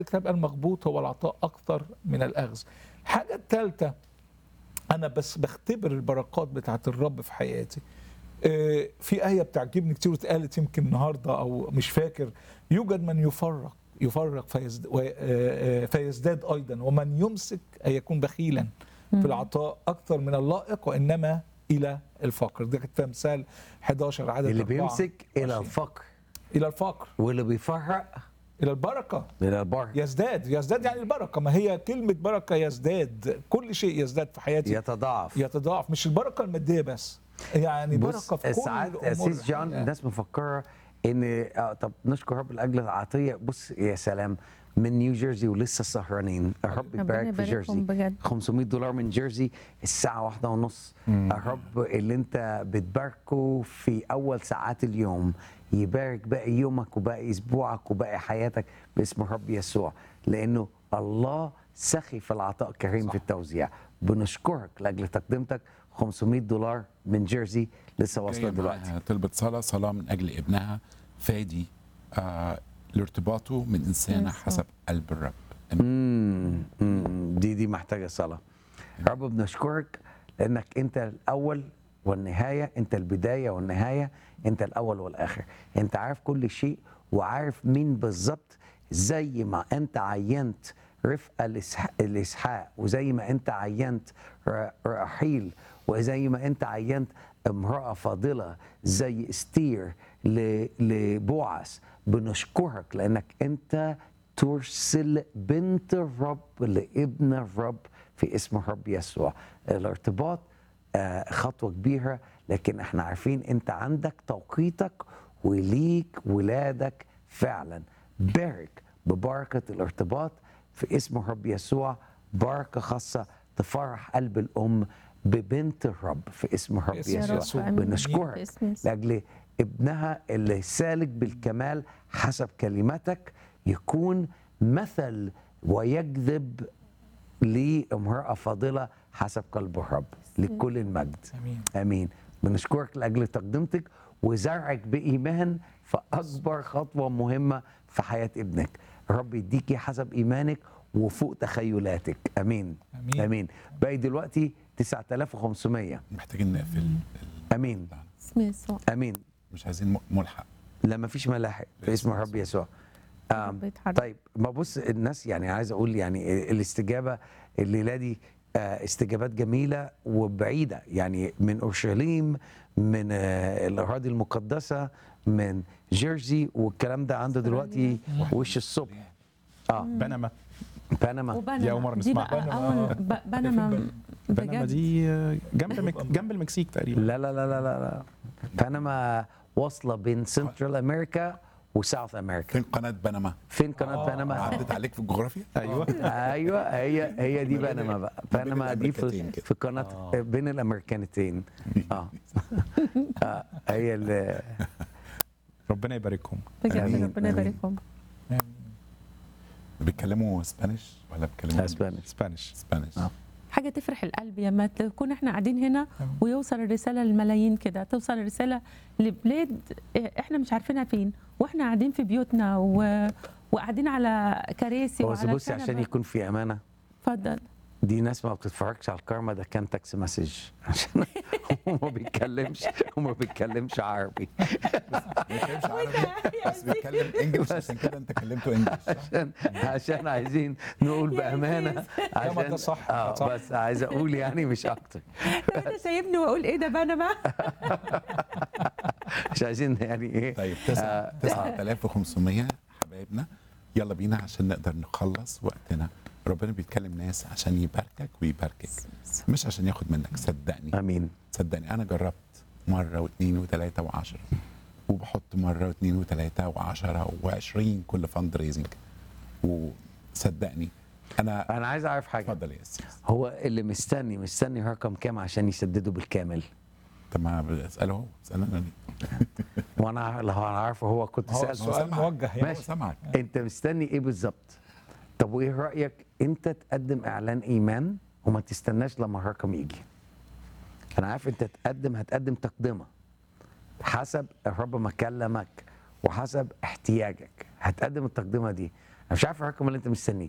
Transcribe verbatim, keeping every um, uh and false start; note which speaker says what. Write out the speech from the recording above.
Speaker 1: الكتاب قال مغبوط هو العطاء اكثر من الاخذ. الحاجه الثالثه، انا بس بختبر البركات بتاعت الرب في حياتي. آه، في ايه بتعجبني كتير واتقالت يمكن النهارده او مش فاكر، يوجد من يفرق يفرق فيزد فيزداد ايضا، ومن يمسك يكون بخيلا في العطاء اكثر من اللائق وانما الى الفقر. ده كانت في امثال احداشر عدد
Speaker 2: اللي
Speaker 1: أربعة
Speaker 2: بيمسك الى
Speaker 1: وعشرين.
Speaker 2: الفقر
Speaker 1: الى الفقر
Speaker 2: واللي بيفرق
Speaker 1: الى البركه.
Speaker 2: الى البركه
Speaker 1: يزداد يزداد يعني البركه، ما هي كلمه بركه يزداد، كل شيء يزداد في حياتي
Speaker 2: يتضاعف.
Speaker 1: يتضاعف، مش البركه الماديه بس، يعني بركه في كل
Speaker 2: ساعات
Speaker 1: الامور.
Speaker 2: اسيس جون الناس مفكره ان آه طب نشكر رب لاجل العطيه. بص يا سلام، من نيو جيرسي ولسه سهرانين، الرب يبارك في جيرسي.
Speaker 3: بجد.
Speaker 2: خمسمية دولار من جيرسي الساعه واحدة ونص. الرب اللي انت بتباركه في اول ساعات اليوم يبارك باقي يومك وباقي اسبوعك وباقي حياتك باسم الرب يسوع، لانه الله سخي في العطاء، كريم في التوزيع. بنشكرك لاجل تقدمتك. خمسمية دولار من جيرسي لسه واصله دلوقتي.
Speaker 4: طلبت صلاه صلاه من اجل ابنها فادي، آه لارتباطه من انسانه حسب قلب الرب.
Speaker 2: امم أمم، دي دي محتاجه صلاه. رب بنشكرك لانك انت الاول والنهايه، انت البدايه والنهايه، انت الاول والاخر، انت عارف كل شيء وعارف مين بالظبط. زي ما انت عينت رفقه الاسحاق، وزي ما انت عينت رحيل، وزي ما انت عينت امراه فاضله زي استير لبوعز، بنشكرك لانك انت ترسل بنت الرب لابن الرب في اسم الرب يسوع. الارتباط آه خطوه كبيره، لكن احنا عارفين انت عندك توقيتك وليك ولادك فعلا. بارك ببركه الارتباط في اسم الرب يسوع، بركه خاصه تفرح قلب الام ببنت الرب في اسم الرب يسوع.
Speaker 1: يسوع.
Speaker 2: بنشكرك لاجل ابنها اللي سالك بالكمال حسب كلمتك، يكون مثل ويجذب لامرأة فاضلة حسب قلب الرب. لكل المجد.
Speaker 1: امين.
Speaker 2: امين. بنشكرك لاجل تقدمتك وزرعك بايمان في اكبر خطوه مهمه في حياه ابنك. الرب يديكي حسب ايمانك وفوق تخيلاتك. امين.
Speaker 1: امين,
Speaker 2: امين. باقي دلوقتي تسعة آلاف وخمسمية.
Speaker 4: محتاجين نقفل.
Speaker 2: امين.
Speaker 3: اسم يسوع.
Speaker 2: امين.
Speaker 4: مش عايزين ملحق.
Speaker 2: لا مفيش ملاحق في اسم الرب يسوع. آه طيب ما بص الناس، يعني عايز اقول يعني الاستجابه الليله دي آه استجابات جميله وبعيده، يعني من اورشليم، من آه الاراضي المقدسه، من جيرسي، والكلام ده عنده دلوقتي وش الصبح.
Speaker 5: اه بنما
Speaker 2: بنما
Speaker 3: وبنما
Speaker 5: دي أول مرة
Speaker 3: دي
Speaker 5: نسمعها.
Speaker 3: بقى أول ب- بنما
Speaker 5: بنما
Speaker 3: بجد.
Speaker 5: دي جنب مك... جنب المكسيك تقريبا.
Speaker 2: لا لا لا لا لا لا بنما واصله بين سنترال امريكا وساوث امريكا.
Speaker 4: فين قناه بنما؟
Speaker 2: فين قناه بنما؟
Speaker 4: عدت عليك في الجغرافيا؟
Speaker 5: ايوه
Speaker 2: ايوه هي هي دي بنما بقى.
Speaker 4: بين
Speaker 2: بنما دي في,
Speaker 4: الأمريكتين كده.
Speaker 2: في قناه بين الامريكانتين. اه آه، هي اللي
Speaker 5: ربنا يباركهم.
Speaker 3: بجد
Speaker 2: آمين.
Speaker 3: ربنا
Speaker 2: آمين.
Speaker 3: يباركهم.
Speaker 4: بيتكلموا اسبانيش ولا بيتكلموا
Speaker 2: اسبانيش.
Speaker 5: سبانيش.
Speaker 4: اسبانيش؟
Speaker 2: آه.
Speaker 3: حاجه تفرح القلب يا ما تكون احنا قاعدين هنا ويوصل الرساله للملايين كده، توصل الرساله لبلاد احنا مش عارفينها فين، واحنا قاعدين في بيوتنا و... وقاعدين على كراسي
Speaker 2: بس
Speaker 3: وعلى
Speaker 2: بصي عشان
Speaker 3: كنبة.
Speaker 2: يكون في امانه،
Speaker 3: اتفضل.
Speaker 2: دي ناس ما بتتفرجش على الكارما، ده كان تكست مسج عشان هو ما بيتكلمش هو ما بيتكلمش عربي.
Speaker 4: ما بيتكلمش عربي بس بيتكلم انجلش، عشان كده انت كلمته انجلش.
Speaker 2: عشان عشان عايزين نقول بامانه عشان
Speaker 1: ده صح،
Speaker 2: اه
Speaker 1: صح.
Speaker 2: بس عايز اقول يعني مش اكتر،
Speaker 3: انا سايبني واقول ايه ده بنما.
Speaker 2: مش عايزين يعني ايه.
Speaker 4: طيب تسعة تسعة آلاف وخمسمية حبايبنا، يلا بينا عشان نقدر نخلص وقتنا. ربنا بيتكلم ناس عشان يباركك ويباركك، مش عشان ياخد منك. صدقني
Speaker 2: امين.
Speaker 4: صدقني انا جربت مره واثنين وثلاثه وعشرة، وبحط مره واثنين وثلاثه وعشرة وعشرين كل فند ريزنج، وصدقني انا
Speaker 2: انا عايز اعرف حاجه.
Speaker 4: اتفضل يا استاذ.
Speaker 2: هو اللي مستني مستني رقم كام عشان يسدده بالكامل؟
Speaker 4: طب ما بساله هو، اساله انا ليه؟
Speaker 2: وانا لو انا عارفه هو كنت
Speaker 1: هو
Speaker 2: سالته.
Speaker 1: السؤال موجه يعني.
Speaker 2: ماشي.
Speaker 4: سامعك.
Speaker 2: انت مستني ايه بالظبط؟ طب وايه رايك انت تقدم اعلان ايمان وما تستناش لما الرقم يجي؟ انا عارف انت تقدم هتقدم تقدمه حسب الرب ما كلمك وحسب احتياجك، هتقدم التقدمه دي. مش عارف الرقم اللي انت مستنيه